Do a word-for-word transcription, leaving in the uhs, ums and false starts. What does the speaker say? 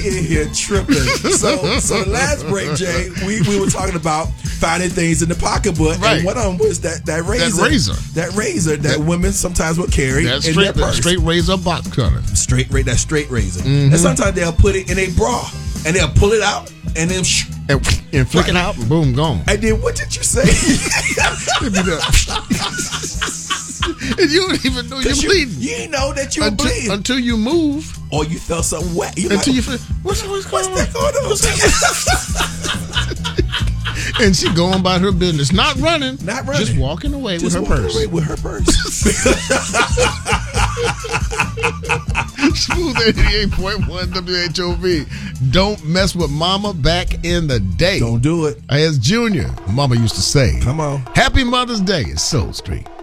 in here tripping. So, so the last break, Jay, we, we were talking about finding things in the pocketbook, right. and one of them was that that razor, that razor, that razor that, that women sometimes would carry that in straight, their purse. That straight razor box cutter, straight that straight razor, mm-hmm. and sometimes they'll put it in a bra and they'll pull it out and then sh- and, and flick right. it out, and boom, gone. And then what did you say? And you don't even know you're you, bleeding. You know that you're until, bleeding until you move, or you felt something wet. You're until like, you feel what's, what's, what's going that going on? And she going about her business, not running, not running, just walking away just with her walking purse. Away with her purse. Smooth eighty-eight point one W H O V. Don't mess with Mama back in the day. Don't do it. As Junior, Mama used to say, come on. Happy Mother's Day is Soul Street.